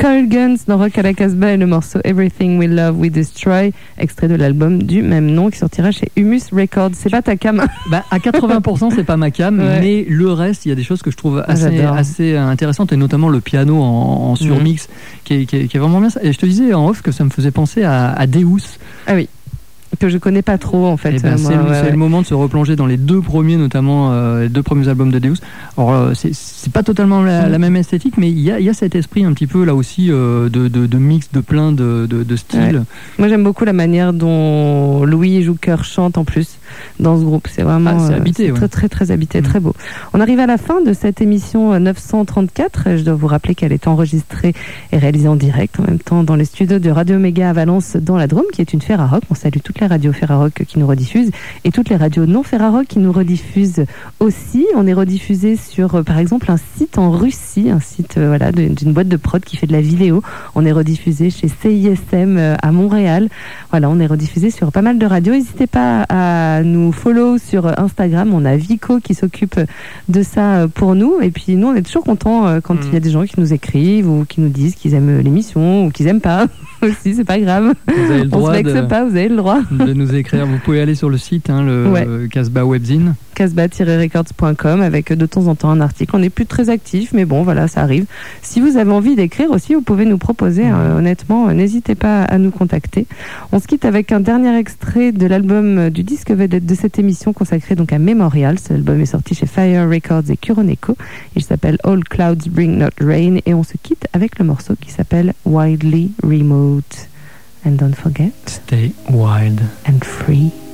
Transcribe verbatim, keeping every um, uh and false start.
Carl Guns dans Rock à la Casbah et le morceau Everything We Love We Destroy, extrait de l'album du même nom qui sortira chez Humus Records. C'est pas ta cam? Bah, à quatre-vingts pour cent c'est pas ma cam, ouais. Mais le reste, il y a des choses que je trouve assez, assez intéressantes, et notamment le piano en, en surmix mmh. qui, est, qui, est, qui est vraiment bien. Et je te disais en off que ça me faisait penser à, à Deus. Ah oui. Que je connais pas trop en fait. Eh ben, euh, c'est moi, le, ouais, c'est ouais. le moment de se replonger dans les deux premiers, notamment euh, les deux premiers albums de Deus. Alors euh, c'est, c'est pas totalement la, la même esthétique, mais il y a, y a cet esprit un petit peu là aussi euh, de, de, de mix de plein de, de, de styles. Ouais. Moi j'aime beaucoup la manière dont Louis Jouker chante en plus dans ce groupe. C'est vraiment ah, c'est habité, euh, c'est ouais. très très très habité, mmh. très beau. On arrive à la fin de cette émission neuf cent trente-quatre. Je dois vous rappeler qu'elle est enregistrée et réalisée en direct en même temps dans les studios de Radio Méga à Valence dans la Drôme, qui est une Ferrarock. On salue toutes les radios Ferrarock qui nous rediffusent et toutes les radios non Ferrarock qui nous rediffusent aussi. On est rediffusé sur euh, par exemple un site en Russie, un site euh, voilà, de, d'une boîte de prod qui fait de la vidéo. On est rediffusé chez C I S M euh, à Montréal. Voilà, on est rediffusé sur pas mal de radios. N'hésitez pas à nous follow sur Instagram. On a Vico qui s'occupe de ça pour nous, et puis nous on est toujours contents euh, quand il mmh. y a des gens qui nous écrivent ou qui nous disent qu'ils aiment l'émission ou qu'ils aiment pas. Aussi, c'est pas grave. Vous avez le droit on se vexe de, pas, vous avez le droit de nous écrire. Vous pouvez aller sur le site, hein, le ouais. Casbah Webzine. casbah tiret records point com avec de temps en temps un article. On n'est plus très actifs, mais bon, voilà, ça arrive. Si vous avez envie d'écrire aussi, vous pouvez nous proposer. Mmh. Euh, honnêtement, n'hésitez pas à nous contacter. On se quitte avec un dernier extrait de l'album du disque vedette de cette émission consacrée donc à Memorial. Cet album est sorti chez Fire Records et Kuroneko. Il s'appelle All Clouds Bring Not Rain, et on se quitte avec le morceau qui s'appelle Wildly Remote. And don't forget, stay wild and free.